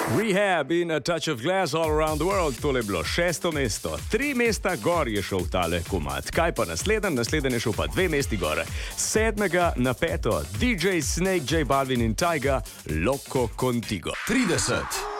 Rehab in A Touch of Glass All Around the World, tole je bilo 6. mesto. 3 mesta gor je šel tale komad. Kaj pa naslednji? Naslednji je šel pa 2 mesti gore. 7. na 5. DJ Snake, J Balvin in Tyga, Loco Contigo. 30.